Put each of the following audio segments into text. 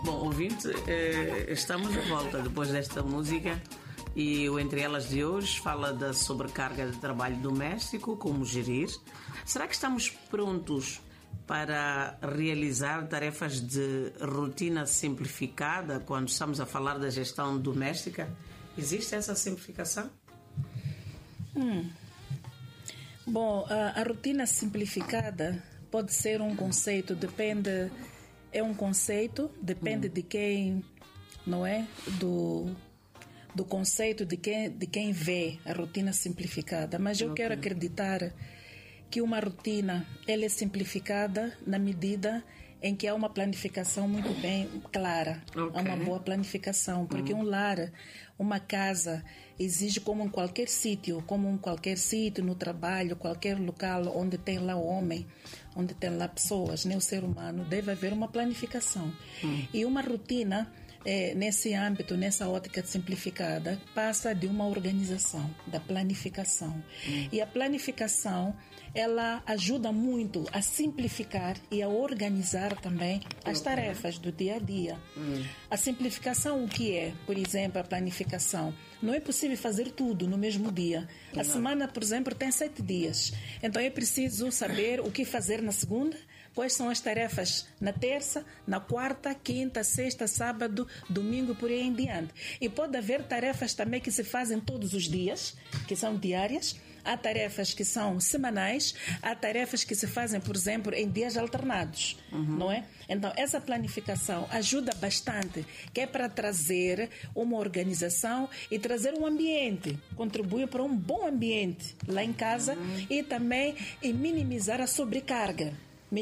Bom, ouvinte, estamos de volta depois desta música e o Entre Elas de hoje fala da sobrecarga de trabalho doméstico, como gerir. Será que estamos prontos para realizar tarefas de rotina simplificada quando estamos a falar da gestão doméstica? Existe essa simplificação? Bom, a rotina simplificada pode ser um conceito, depende de quem, não é? Do conceito de quem vê a rotina simplificada. Mas eu quero acreditar que uma rotina ela é simplificada na medida em que há uma planificação muito bem clara. Há uma boa planificação, porque um lar, uma casa, exige como em qualquer sítio, no trabalho, qualquer local onde tem lá homem, onde tem lá pessoas, né? O ser humano, deve haver uma planificação. E uma rotina, nesse âmbito, nessa ótica simplificada, passa de uma organização, da planificação. E a planificação, ela ajuda muito a simplificar e a organizar também as tarefas do dia a dia. A simplificação, o que é? Por exemplo, a planificação. Não é possível fazer tudo no mesmo dia. A semana, por exemplo, tem 7 dias. Então é preciso saber o que fazer na segunda, quais são as tarefas na terça, na quarta, quinta, sexta, sábado, domingo, por aí em diante. E pode haver tarefas também que se fazem todos os dias, que são diárias. Há tarefas que são semanais, há tarefas que se fazem, por exemplo, em dias alternados, não é? Então, essa planificação ajuda bastante, que é para trazer uma organização e trazer um ambiente, contribui para um bom ambiente lá em casa e também em minimizar a sobrecarga.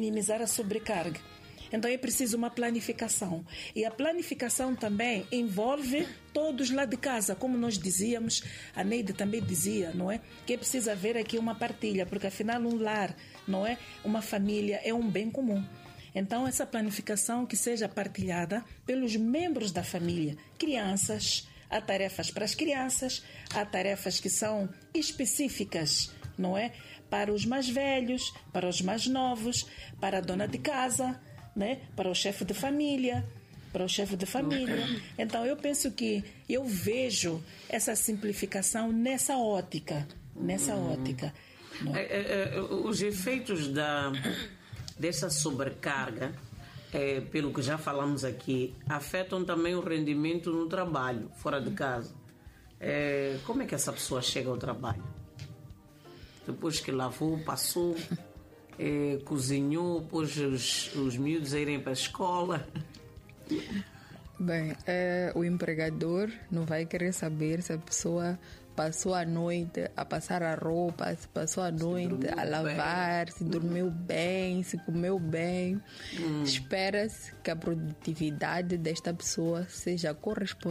Então é preciso uma planificação. E a planificação também envolve todos lá de casa. Como nós dizíamos, a Neide também dizia, não é? Que é preciso haver aqui uma partilha, porque afinal um lar, não é? Uma família é um bem comum. Então essa planificação que seja partilhada pelos membros da família. Crianças, há tarefas para as crianças, há tarefas que são específicas, não é? Para os mais velhos, para os mais novos, para a dona de casa, né? Para o chefe de família, Então eu penso que eu vejo essa simplificação nessa ótica. Os efeitos dessa sobrecarga, pelo que já falamos aqui, afetam também o rendimento no trabalho, fora de casa. Como é que essa pessoa chega ao trabalho? Depois que lavou, passou, cozinhou, pôs os miúdos a irem para a escola. Bem, o empregador não vai querer saber se a pessoa passou a noite a passar a roupa, se passou a noite a lavar, se dormiu bem, se comeu bem. Espera-se que a produtividade desta pessoa seja correspondente